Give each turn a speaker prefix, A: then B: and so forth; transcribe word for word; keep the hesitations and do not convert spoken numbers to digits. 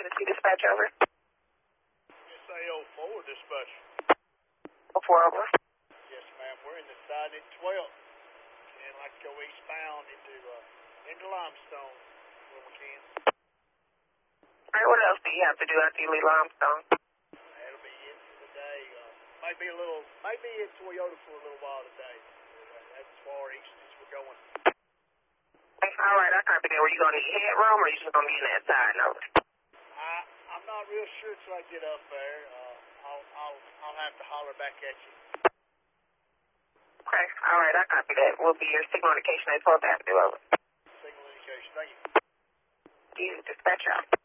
A: Tennessee dispatch over.
B: S A O four dispatch.
A: oh four over.
B: Yes, ma'am. We're in the side at twelve. And I'd like to go eastbound into, uh, into Limestone when we can.
A: All right, what else do you have to do after you leave Limestone?
B: That'll be it for the day. Uh, might be a little, might be at Toyota for a little while today. That's as far east as we're going.
A: All right, I copy that. Were you going to your headroom or are you just going to be in that side note?
B: I, I'm not real sure till I get up there. Uh, I'll, I'll, I'll have to holler back at you.
A: Okay, all right, I copy that. We'll be your signal indication at twelve Avenue over.
B: Signal indication. Thank you.
A: You dispatch out.